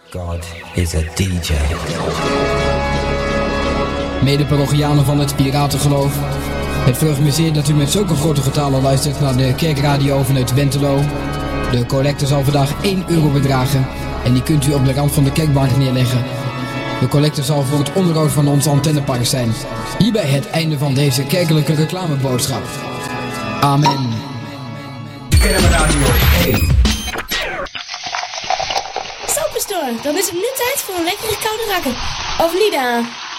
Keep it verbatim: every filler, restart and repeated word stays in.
God is a D J. Mede-parochianen van het Piratengeloof. Het verheugt me zeer dat u met zulke grote getalen luistert naar de kerkradio vanuit Wentelo. De collecte zal vandaag één euro bedragen en die kunt u op de rand van de kerkbank neerleggen. De collecte zal voor het onderhoud van ons antennepark zijn. Hierbij het einde van deze kerkelijke reclameboodschap. Amen. Zo, pastoor, dan is het nu tijd voor een lekkere koude rakker. Of niet, aan?